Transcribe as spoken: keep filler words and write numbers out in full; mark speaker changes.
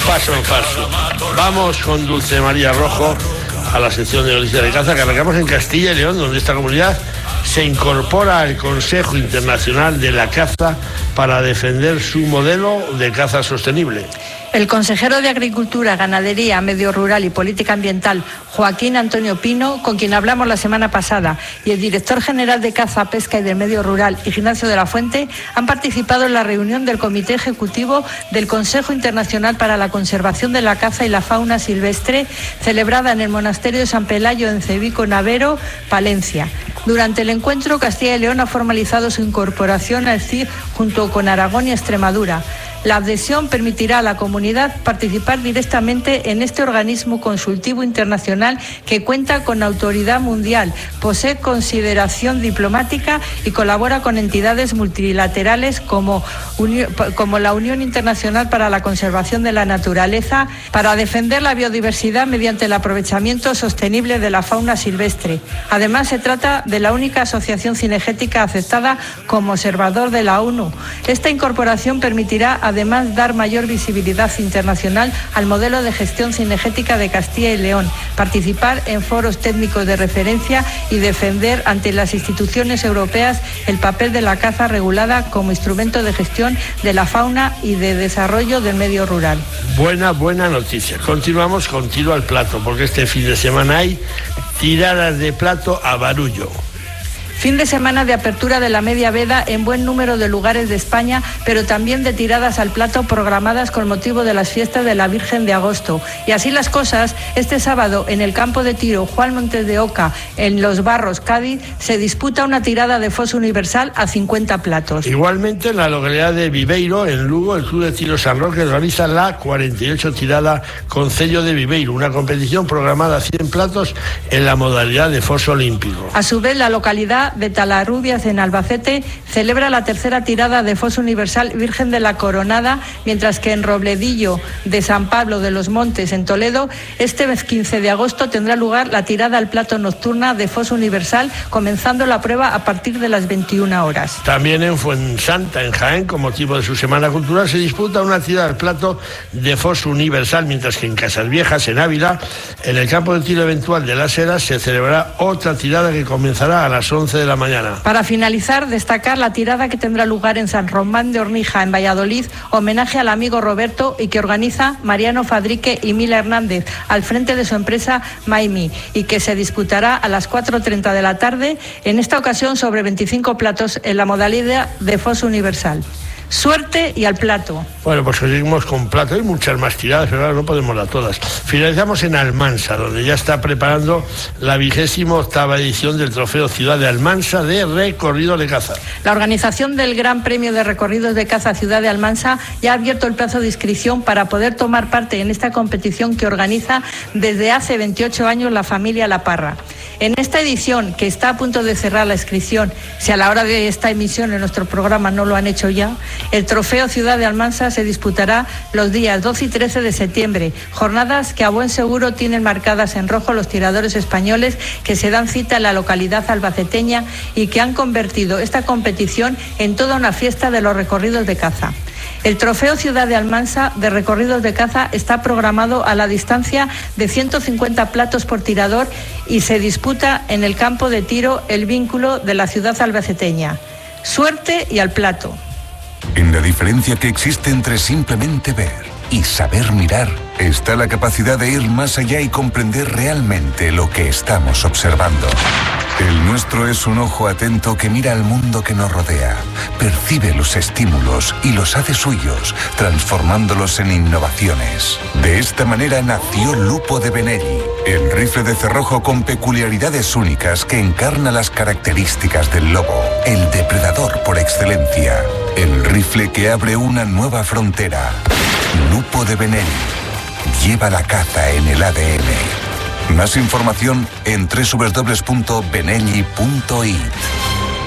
Speaker 1: paso en falso. Vamos con Dulce María Rojo a la sección de noticias de caza, que arrancamos en Castilla y León, donde esta comunidad se incorpora al Consejo Internacional de la Caza para defender su modelo de caza sostenible.
Speaker 2: El consejero de Agricultura, Ganadería, Medio Rural y Política Ambiental, Joaquín Antonio Pino, con quien hablamos la semana pasada, y el director general de Caza, Pesca y del Medio Rural, Ignacio de la Fuente, han participado en la reunión del Comité Ejecutivo del Consejo Internacional para la Conservación de la Caza y la Fauna Silvestre, celebrada en el Monasterio de San Pelayo, en Cebico, Navero, Palencia. Durante el encuentro, Castilla y León ha formalizado su incorporación al C I R junto con Aragón y Extremadura. La adhesión permitirá a la comunidad participar directamente en este organismo consultivo internacional que cuenta con autoridad mundial, posee consideración diplomática y colabora con entidades multilaterales como, como la Unión Internacional para la Conservación de la Naturaleza, para defender la biodiversidad mediante el aprovechamiento sostenible de la fauna silvestre. Además, se trata de la única asociación cinegética aceptada como observador de la ONU. Esta incorporación permitirá además dar mayor visibilidad internacional al modelo de gestión cinegética de Castilla y León, participar en foros técnicos de referencia y defender ante las instituciones europeas el papel de la caza regulada como instrumento de gestión de la fauna y de desarrollo del medio rural.
Speaker 1: Buena, buena noticia. Continuamos con tiro al plato, porque este fin de semana hay tiradas de plato a barullo.
Speaker 2: Fin de semana de apertura de la media veda en buen número de lugares de España, pero también de tiradas al plato programadas con motivo de las fiestas de la Virgen de Agosto. Y así las cosas, este sábado en el campo de tiro Juan Montes de Oca, en Los Barros, Cádiz, se disputa una tirada de foso universal a cincuenta platos.
Speaker 1: Igualmente en la localidad de Viveiro, en Lugo, el Club de Tiro San Roque organiza la cuarenta y ocho tirada con sello de Viveiro, una competición programada a cien platos en la modalidad de foso olímpico.
Speaker 2: A su vez, la localidad de Talarrubias, en Albacete, celebra la tercera tirada de foso universal Virgen de la Coronada, mientras que en Robledillo de San Pablo de los Montes, en Toledo, este quince de agosto tendrá lugar la tirada al plato nocturna de foso universal, comenzando la prueba a partir de las veintiuna horas.
Speaker 1: También en Fuensanta, en Jaén, con motivo de su Semana Cultural, se disputa una tirada al plato de foso universal, mientras que en Casas Viejas, en Ávila, en el campo de tiro eventual de Las Heras, se celebrará otra tirada que comenzará a las once de la mañana.
Speaker 2: Para finalizar, destacar la tirada que tendrá lugar en San Román de Hornija, en Valladolid, homenaje al amigo Roberto, y que organiza Mariano Fadrique y Mila Hernández, al frente de su empresa Maimi, y que se disputará a las cuatro treinta de la tarde, en esta ocasión sobre veinticinco platos en la modalidad de foso universal. Suerte y al plato.
Speaker 1: Bueno, pues seguimos con plato. Hay muchas más tiradas, pero ahora no podemos dar todas. Finalizamos en Almansa, donde ya está preparando la vigésima octava edición del Trofeo Ciudad de Almansa de recorrido de caza.
Speaker 2: La organización del Gran Premio de Recorridos de Caza Ciudad de Almansa ya ha abierto el plazo de inscripción para poder tomar parte en esta competición que organiza desde hace veintiocho años la familia La Parra. En esta edición, que está a punto de cerrar la inscripción, si a la hora de esta emisión en nuestro programa no lo han hecho ya, el Trofeo Ciudad de Almansa se disputará los días doce y trece de septiembre, jornadas que a buen seguro tienen marcadas en rojo los tiradores españoles que se dan cita en la localidad albaceteña y que han convertido esta competición en toda una fiesta de los recorridos de caza. El Trofeo Ciudad de Almansa de recorridos de caza está programado a la distancia de ciento cincuenta platos por tirador y se disputa en el campo de tiro El Vínculo de la ciudad albaceteña. Suerte y al plato.
Speaker 3: En la diferencia que existe entre simplemente ver y saber mirar, está la capacidad de ir más allá y comprender realmente lo que estamos observando. El nuestro es un ojo atento que mira al mundo que nos rodea, percibe los estímulos y los hace suyos, transformándolos en innovaciones. De esta manera nació Lupo de Benelli, el rifle de cerrojo con peculiaridades únicas que encarna las características del lobo, el depredador por excelencia. El rifle que abre una nueva frontera. Lupo de Benelli. Lleva la caza en el A D N. Más información en doble u doble u doble u punto benelli punto it.